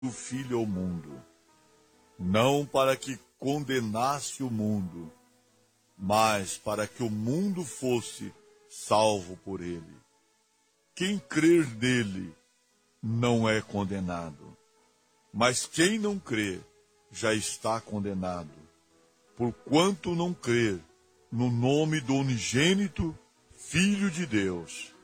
o Filho ao mundo, não para que condenasse o mundo, mas para que o mundo fosse salvo por ele. Quem crer nele não é condenado, mas quem não crê já está condenado, porquanto não crer no nome do unigênito Filho de Deus.